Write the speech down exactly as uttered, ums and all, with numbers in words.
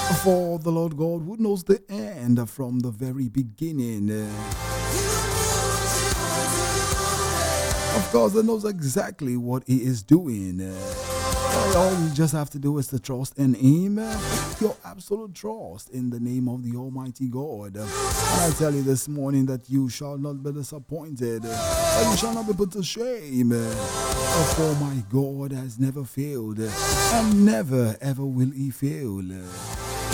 For the Lord God who knows the end from the very beginning. Of course, that knows exactly what He is doing. All you just have to do is to trust in Him. Your absolute trust in the name of the Almighty God. And I tell you this morning that you shall not be disappointed. And you shall not be put to shame. For my God has never failed. And never ever will He fail.